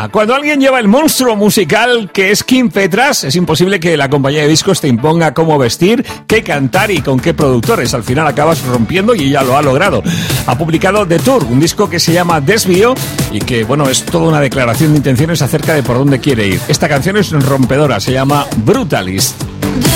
Mira, cuando alguien lleva el monstruo musical que es Kim Petras, es imposible que la compañía de discos te imponga cómo vestir, qué cantar y con qué productores. Al final acabas rompiendo y ella lo ha logrado. Ha publicado The Tour, un disco que se llama Desvío y que, bueno, es toda una declaración de intenciones acerca de por dónde quiere ir. Esta canción es rompedora, se llama Brutalist.